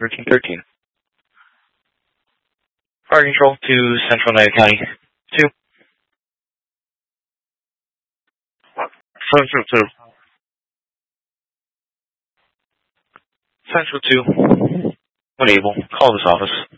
1313. Fire control to Central Oneida County. 2. Central 2. Central 2. When able, call this office.